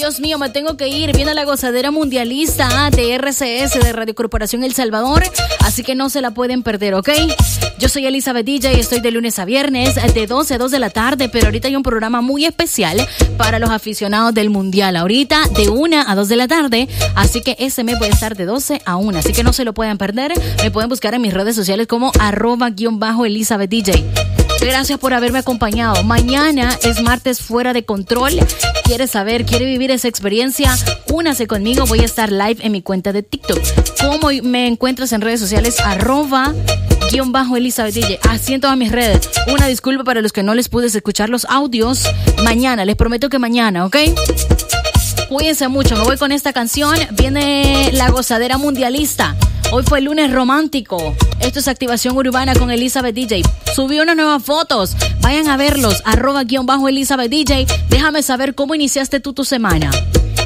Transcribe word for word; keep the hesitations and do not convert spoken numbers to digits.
Dios mío, me tengo que ir. Viene la gozadera mundialista de R C S, de Radio Corporación El Salvador. Así que no se la pueden perder, ¿ok? Yo soy Elizabeth D J y estoy de lunes a viernes de doce a dos de la tarde. Pero ahorita hay un programa muy especial para los aficionados del mundial. Ahorita de una a dos de la tarde. Así que ese mes voy a estar de doce a una. Así que no se lo puedan perder. Me pueden buscar en mis redes sociales como arroba guión bajo Elizabeth D J. Gracias por haberme acompañado. Mañana es martes fuera de control. ¿Quieres saber? ¿Quiere vivir esa experiencia? Únase conmigo. Voy a estar live en mi cuenta de TikTok. ¿Cómo me encuentras en redes sociales? Arroba guión bajo Elizabeth D J. Así en todas mis redes. Una disculpa para los que no les pude escuchar los audios. Mañana, les prometo que mañana, ¿ok? Cuídense mucho. Me voy con esta canción. Viene la gozadera mundialista. Hoy fue el lunes romántico. Esto es Activación Urbana con Elizabeth D J. Subí unas nuevas fotos. Vayan a verlos. Arroba guión bajo Elizabeth D J. Déjame saber cómo iniciaste tú tu semana.